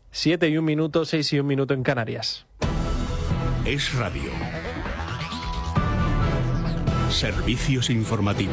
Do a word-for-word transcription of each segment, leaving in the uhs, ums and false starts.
Siete y un minuto, seis y un minuto en Canarias. Es Radio. Servicios informativos.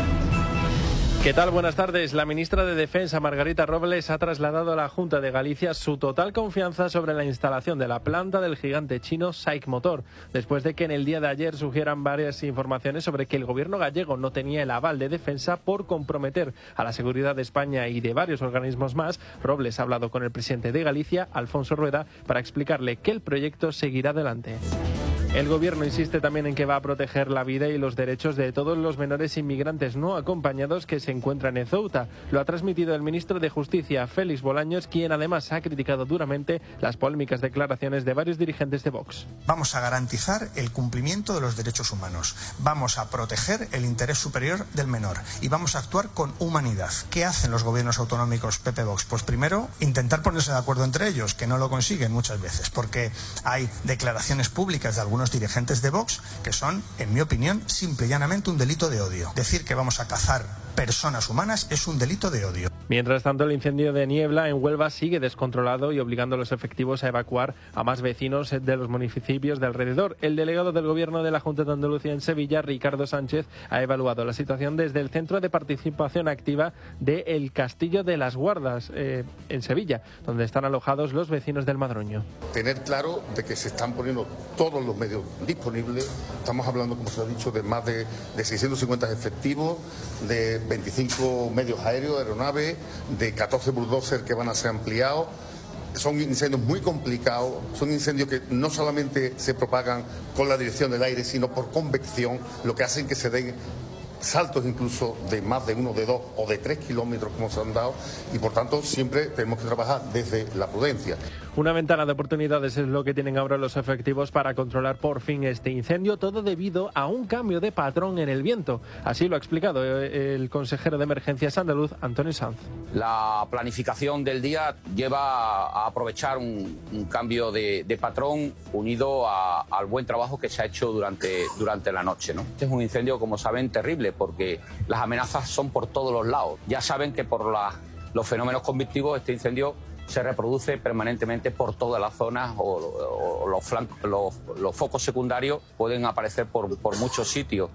¿Qué tal? Buenas tardes. La ministra de Defensa, Margarita Robles, ha trasladado a la Junta de Galicia su total confianza sobre la instalación de la planta del gigante chino SAIC Motor, después de que en el día de ayer surgieran varias informaciones sobre que el gobierno gallego no tenía el aval de defensa por comprometer a la seguridad de España y de varios organismos más. Robles ha hablado con el presidente de Galicia, Alfonso Rueda, para explicarle que el proyecto seguirá adelante. El gobierno insiste también en que va a proteger la vida y los derechos de todos los menores inmigrantes no acompañados que se encuentran en Ceuta. Lo ha transmitido el ministro de Justicia, Félix Bolaños, quien además ha criticado duramente las polémicas declaraciones de varios dirigentes de Vox. Vamos a garantizar el cumplimiento de los derechos humanos, vamos a proteger el interés superior del menor y vamos a actuar con humanidad. ¿Qué hacen los gobiernos autonómicos P P Vox? Pues primero, intentar ponerse de acuerdo entre ellos, que no lo consiguen muchas veces, porque hay declaraciones públicas de algunos dirigentes de Vox que son, en mi opinión, simple y llanamente un delito de odio. Decir que vamos a cazar personas humanas es un delito de odio. Mientras tanto, el incendio de Niebla en Huelva sigue descontrolado y obligando a los efectivos a evacuar a más vecinos de los municipios de alrededor. El delegado del Gobierno de la Junta de Andalucía en Sevilla, Ricardo Sánchez, ha evaluado la situación desde el Centro de Participación Activa de El Castillo de las Guardas, eh, en Sevilla, donde están alojados los vecinos del Madroño. Tener claro de que se están poniendo todos los medios disponibles. Estamos hablando, como se ha dicho, de más de, de seiscientos cincuenta efectivos, de veinticinco medios aéreos, aeronaves, de catorce bulldozers que van a ser ampliados. Son incendios muy complicados, son incendios que no solamente se propagan con la dirección del aire, sino por convección, lo que hacen que se den saltos incluso de más de uno, de dos o de tres kilómetros como se han dado, y por tanto siempre tenemos que trabajar desde la prudencia. Una ventana de oportunidades es lo que tienen ahora los efectivos para controlar por fin este incendio, todo debido a un cambio de patrón en el viento. Así lo ha explicado el consejero de Emergencias andaluz, Antonio Sanz. La planificación del día lleva a aprovechar un, un cambio de, de patrón unido a, al buen trabajo que se ha hecho durante, durante la noche, ¿no? Es un incendio, como saben, terrible, porque las amenazas son por todos los lados. Ya saben que por la, los fenómenos convectivos este incendio se reproduce permanentemente por todas las zonas, o, o, o los, flancos, los, los focos secundarios pueden aparecer por, por muchos sitios.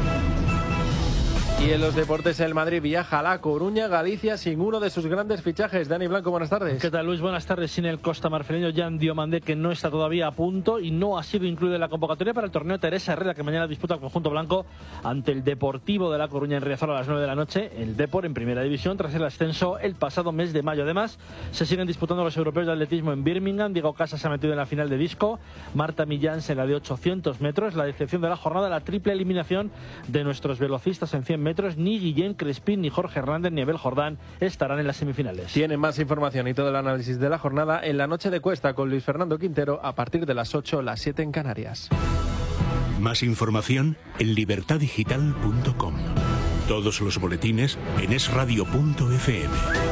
Y en los deportes, el Madrid viaja a La Coruña, Galicia, sin uno de sus grandes fichajes. Dani Blanco, buenas tardes. ¿Qué tal, Luis? Buenas tardes. Sin el costamarfileño Jan Diomandé, que no está todavía a punto y no ha sido incluido en la convocatoria para el torneo Teresa Herrera, que mañana disputa el conjunto blanco ante el Deportivo de La Coruña en Riazor a las nueve de la noche. El Depor en primera división tras el ascenso el pasado mes de mayo. Además, se siguen disputando los europeos de atletismo en Birmingham. Diego Casas se ha metido en la final de disco. Marta Millán en la de ochocientos metros. La decepción de la jornada, la triple eliminación de nuestros velocistas en cien metros. Ni Guillén Crespín, ni Jorge Hernández, ni Abel Jordán estarán en las semifinales. Tienen más información y todo el análisis de la jornada en la noche de Cuesta con Luis Fernando Quintero a partir de las ocho, las siete en Canarias. Más información en libertad digital punto com. Todos los boletines en es radio punto efe eme.